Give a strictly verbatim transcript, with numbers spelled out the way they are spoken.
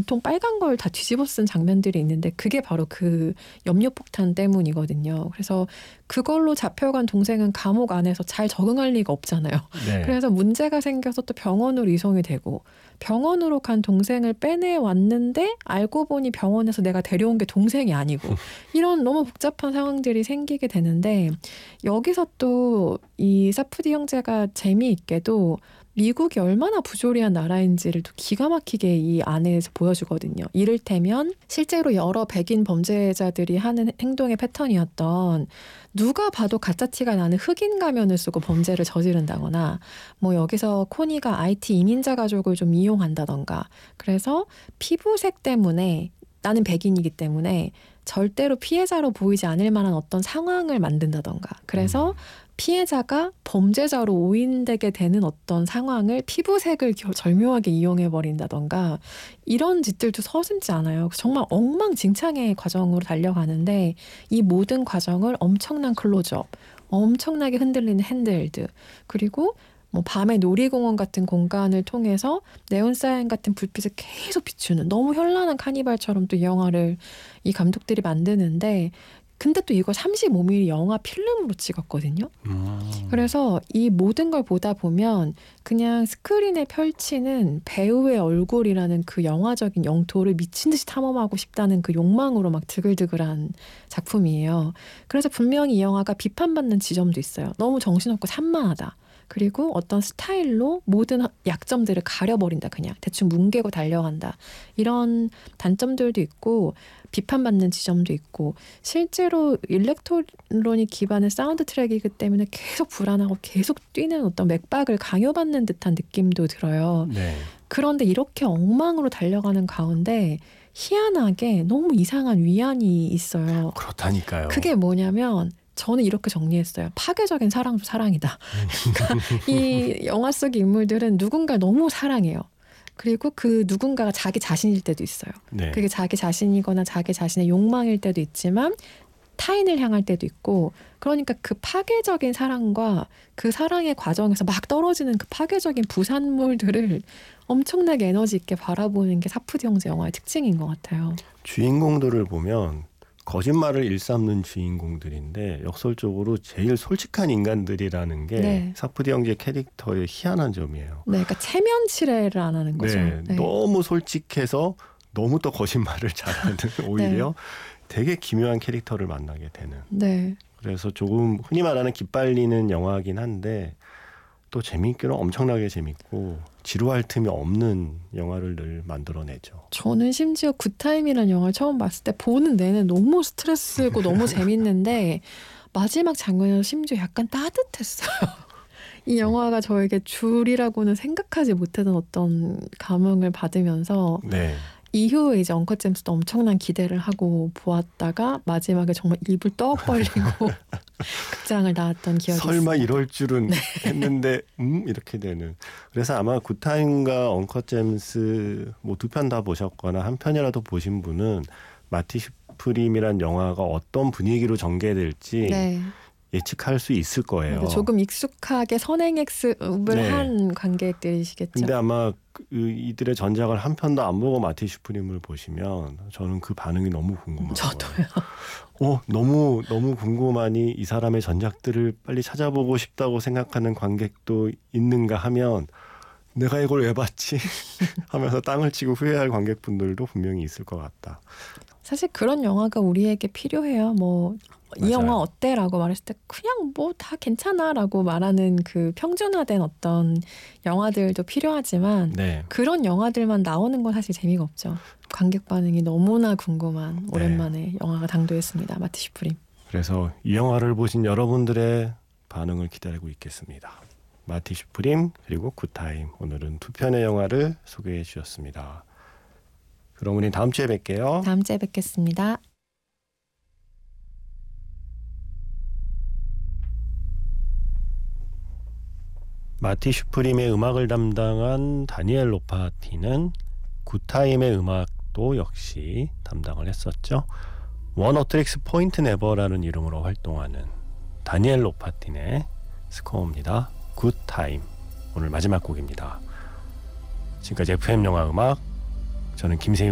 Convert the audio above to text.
몸통 빨간 걸 다 뒤집어 쓴 장면들이 있는데 그게 바로 그 염료폭탄 때문이거든요. 그래서 그걸로 잡혀간 동생은 감옥 안에서 잘 적응할 리가 없잖아요. 네. 그래서 문제가 생겨서 또 병원으로 이송이 되고 병원으로 간 동생을 빼내왔는데 알고 보니 병원에서 내가 데려온 게 동생이 아니고 이런 너무 복잡한 상황들이 생기게 되는데 여기서 또 이 사프디 형제가 재미있게도 미국이 얼마나 부조리한 나라인지를 또 기가 막히게 이 안에서 보여주거든요. 이를테면 실제로 여러 백인 범죄자들이 하는 행동의 패턴이었던 누가 봐도 가짜티가 나는 흑인 가면을 쓰고 범죄를 저지른다거나 뭐 여기서 코니가 아이티 이민자 가족을 좀 이용한다던가 그래서 피부색 때문에 나는 백인이기 때문에 절대로 피해자로 보이지 않을 만한 어떤 상황을 만든다던가 그래서 음. 피해자가 범죄자로 오인되게 되는 어떤 상황을 피부색을 절묘하게 이용해버린다던가 이런 짓들도 서슴지 않아요. 정말 엉망진창의 과정으로 달려가는데 이 모든 과정을 엄청난 클로즈업, 엄청나게 흔들리는 핸드헬드 그리고 뭐 밤에 놀이공원 같은 공간을 통해서 네온사인 같은 불빛을 계속 비추는 너무 현란한 카니발처럼 또 이 영화를 이 감독들이 만드는데 근데 또 이거 삼십오 밀리미터 영화 필름으로 찍었거든요. 음. 그래서 이 모든 걸 보다 보면 그냥 스크린에 펼치는 배우의 얼굴이라는 그 영화적인 영토를 미친 듯이 탐험하고 싶다는 그 욕망으로 막 드글드글한 작품이에요. 그래서 분명히 이 영화가 비판받는 지점도 있어요. 너무 정신없고 산만하다. 그리고 어떤 스타일로 모든 약점들을 가려버린다. 그냥 대충 뭉개고 달려간다. 이런 단점들도 있고 비판받는 지점도 있고 실제로 일렉트로닉 기반의 사운드 트랙이기 때문에 계속 불안하고 계속 뛰는 어떤 맥박을 강요받는 듯한 느낌도 들어요. 네. 그런데 이렇게 엉망으로 달려가는 가운데 희한하게 너무 이상한 위안이 있어요. 그렇다니까요. 그게 뭐냐면 저는 이렇게 정리했어요. 파괴적인 사랑도 사랑이다. 그러니까 이 영화 속의 인물들은 누군가 너무 사랑해요. 그리고 그 누군가가 자기 자신일 때도 있어요. 네. 그게 자기 자신이거나 자기 자신의 욕망일 때도 있지만 타인을 향할 때도 있고 그러니까 그 파괴적인 사랑과 그 사랑의 과정에서 막 떨어지는 그 파괴적인 부산물들을 엄청나게 에너지 있게 바라보는 게 사프디 형제 영화의 특징인 것 같아요. 주인공들을 보면 거짓말을 일삼는 주인공들인데 역설적으로 제일 솔직한 인간들이라는 게 네. 사프디 형제 캐릭터의 희한한 점이에요. 네, 그러니까 체면치레를 안 하는 거죠. 네, 네. 너무 솔직해서 너무 또 거짓말을 잘하는 오히려 네. 되게 기묘한 캐릭터를 만나게 되는. 네. 그래서 조금 흔히 말하는 기빨리는 영화이긴 한데 또 재미있기는 엄청나게 재밌고 지루할 틈이 없는 영화를 늘 만들어내죠. 저는 심지어 굿타임이라는 영화를 처음 봤을 때 보는 내내 너무 스트레스고 너무 재밌는데 마지막 장면에서 심지어 약간 따뜻했어요. 이 영화가 저에게 줄이라고는 생각하지 못했던 어떤 감흥을 받으면서 네. 이후에 이제 엉커 잼스도 엄청난 기대를 하고 보았다가 마지막에 정말 입을 떡 벌리고 극장을 나왔던 기억이 설마 있습니다. 이럴 줄은 네. 했는데 음 이렇게 되는. 그래서 아마 굿타임과 엉커 잼스 뭐 두 편 다 보셨거나 한 편이라도 보신 분은 마티 슈프림이란 영화가 어떤 분위기로 전개될지 네. 예측할 수 있을 거예요. 조금 익숙하게 선행학습을 네. 한 관객들이시겠죠. 근데 아마 그, 이들의 전작을 한 편도 안 보고 마티 슈프림을 보시면 저는 그 반응이 너무 궁금해요. 저도요. 어, 너무 너무 궁금하니 이 사람의 전작들을 빨리 찾아보고 싶다고 생각하는 관객도 있는가 하면 내가 이걸 왜 봤지? 하면서 땅을 치고 후회할 관객분들도 분명히 있을 것 같다. 사실 그런 영화가 우리에게 필요해요. 뭐 이 영화 어때? 라고 말했을 때 그냥 뭐 다 괜찮아 라고 말하는 그 평준화된 어떤 영화들도 필요하지만 네. 그런 영화들만 나오는 건 사실 재미가 없죠. 관객 반응이 너무나 궁금한 오랜만에 네. 영화가 당도했습니다. 마티 슈프림. 그래서 이 영화를 보신 여러분들의 반응을 기다리고 있겠습니다. 마티 슈프림 그리고 굿타임 오늘은 두 편의 영화를 소개해 주셨습니다. 그럼 우리 다음 주에 뵐게요. 다음 주에 뵙겠습니다. 마티 슈프림의 음악을 담당한 다니엘 로파티는 굿타임의 음악도 역시 담당을 했었죠. 원어트릭스 포인트 네버라는 이름으로 활동하는 다니엘 로파틴의 스코어입니다. 굿타임 오늘 마지막 곡입니다. 지금까지 에프엠 영화 음악 저는 김세윤